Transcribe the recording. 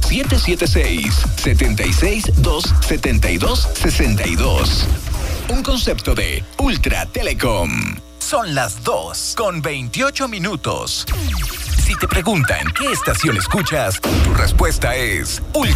776-272-62. Un concepto de Ultra Telecom. Son las 2:28. Si te preguntan qué estación escuchas, tu respuesta es Ultra